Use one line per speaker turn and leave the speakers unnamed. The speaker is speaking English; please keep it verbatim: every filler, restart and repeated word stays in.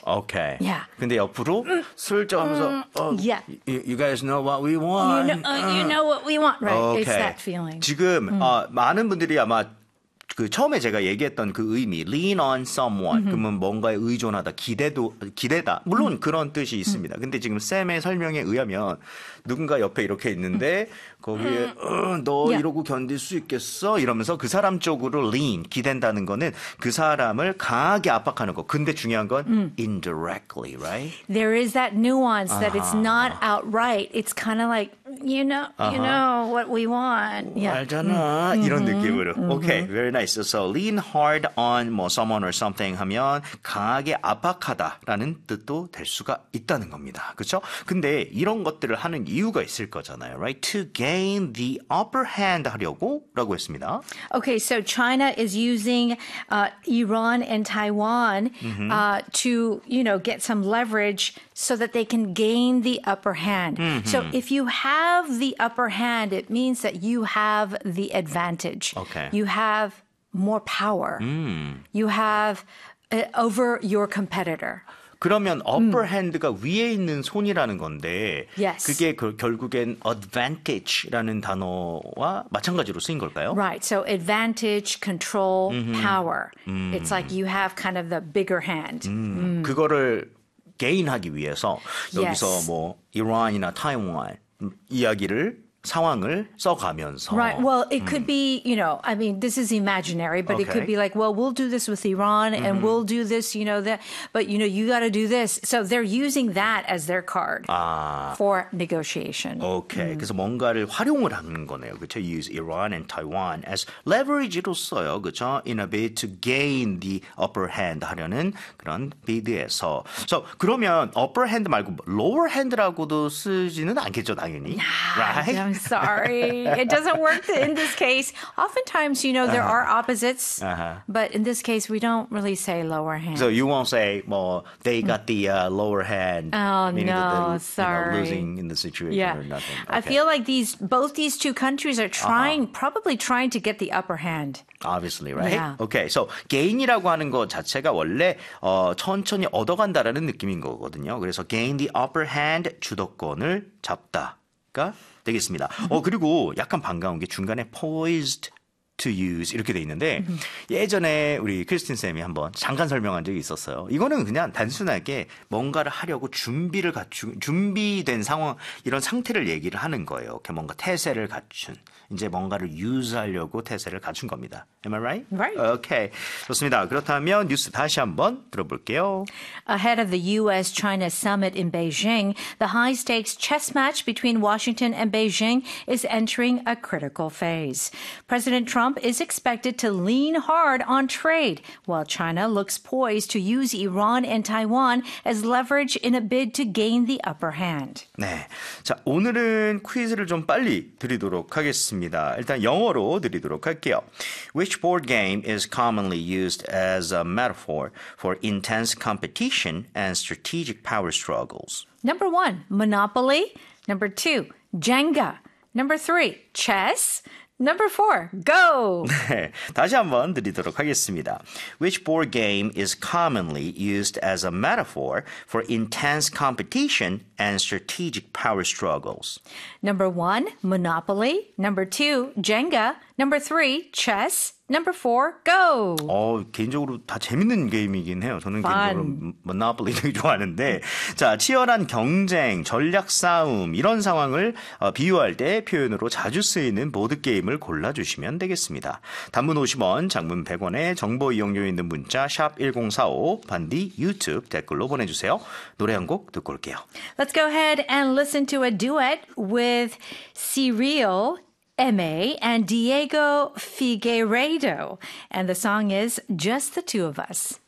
Okay.
Yeah.
근데 옆으로 슬쩍 하면서 어,
yeah.
you, you guys know what we want.
You know, uh, you know what we want, right?
Okay.
It's that feeling.
지금 어, 많은 분들이 아마 그 처음에 제가 얘기했던 그 의미 lean on someone 그러면 뭔가에 의존하다 기대도 기대다 물론 그런 뜻이 있습니다. 근데 지금 쌤의 설명에 의하면 누군가 옆에 이렇게 있는데 거기에 어, 너
Yeah.
이러고 견딜 수 있겠어 이러면서 그 사람 쪽으로 lean 기댄다는 거는 그 사람을 강하게 압박하는 거. 근데 중요한 건 indirectly, right?
There is that nuance that it's not outright. It's kind of like, you know, you know what we want. Yeah.
알잖아 이런 느낌으로. Okay, very nice. So lean hard on 뭐 someone or something 하면 강하게 압박하다라는 뜻도 될 수가 있다는 겁니다. 그렇죠? 근데 이런 것들을 하는 이유가 있을 거잖아요, right? To gain the upper hand 하려고라고 했습니다.
Okay, so China is using uh, Iran and Taiwan uh, to, you know, get some leverage so that they can gain the upper hand. So if you have the upper hand, it means that you have the advantage.
Okay.
You have more power. You have uh, over your competitor.
그러면 upper hand가 위에 있는 손이라는 건데
Yes.
그게 그, 결국엔 advantage라는 단어와 마찬가지로 쓰인 걸까요?
Right. So advantage, control, power. It's like you have kind of the bigger hand.
음, 그거를 gain하기 위해서 여기서
Yes.
뭐 이란이나 타이완 이야기를 상황을 써가면서
Right. Well, it could be, you know, I mean, this is imaginary, but it
Okay.
could be like, well, we'll do this with Iran and we'll do this, you know, that, but, you know, you got to do this. So they're using that as their card
아,
for negotiation.
오케이. 그래서 뭔가를 활용을 하는 거네요. 그렇죠? Use Iran and Taiwan as leverage로 써요. 그렇죠? In a bid to gain the upper hand 하려는 그런 bid에서. So, 그러면 upper hand 말고 lower hand라고도 쓰지는 않겠죠, 당연히. Right?
I'm sorry. It doesn't work in this case. Oftentimes, you know, there are opposites,
Uh-huh.
but in this case, we don't really say lower hand.
So you won't say, well, they got the uh, lower hand.
Oh,
meaning that
no,
they're,
sorry.
You know, losing in the situation
Yeah.
or nothing.
I
Okay.
feel like these both these two countries are trying, probably trying to get the upper hand.
Obviously, right?
Yeah.
Okay, so gain이라고 하는 것 자체가 원래 어, 천천히 얻어간다라는 느낌인 거거든요. 그래서 gain the upper hand, 주도권을 잡다가 되겠습니다. 어 그리고 약간 반가운 게 중간에 poised to use 이렇게 돼 있는데 예전에 우리 크리스틴 쌤이 한번 잠깐 설명한 적이 있었어요. 이거는 그냥 단순하게 뭔가를 하려고 준비를 갖춘 준비된 상황 이런 상태를 얘기를 하는 거예요. 이렇게 뭔가 태세를 갖춘 이제 뭔가를 유지하려고 태세를 갖춘 겁니다. Am I right?
Right.
Okay. 좋습니다. 그렇다면 뉴스 다시 한번 들어볼게요.
Ahead of the U S China summit in Beijing, the high-stakes chess match between Washington and Beijing is entering a critical phase. President Trump is expected to lean hard on trade, while China looks poised to use Iran and Taiwan as leverage in a bid to gain the upper hand.
네. 자, 오늘은 퀴즈를 좀 빨리 드리도록 하겠습니다. 일단 영어로 드리도록 할게요. Which board game is commonly used as a metaphor for intense competition and strategic power struggles?
Number one, Monopoly. Number two, Jenga. Number three, chess. Number four, go.
네, 다시 한번 드리도록 하겠습니다. Which board game is commonly used as a metaphor for intense competition and strategic power struggles?
Number one, Monopoly. Number two, Jenga. Number three, chess. Number four, go.
어, 개인적으로 다 재밌는 게임이긴 해요. 저는
Fun.
개인적으로 모노폴리 되게 좋아하는데 자, 치열한 경쟁, 전략 싸움 이런 상황을 어, 비유할 때 표현으로 자주 쓰이는 보드게임을 골라주시면 되겠습니다. 단문 오십 원, 장문 백 원에 정보 이용료 있는 문자 샵 일공사오 반디 유튜브 댓글로 보내주세요. 노래 한 곡 듣고 올게요.
Let's go ahead and listen to a duet with Cyril Eme and Diego Figueiredo. And the song is Just the Two of Us.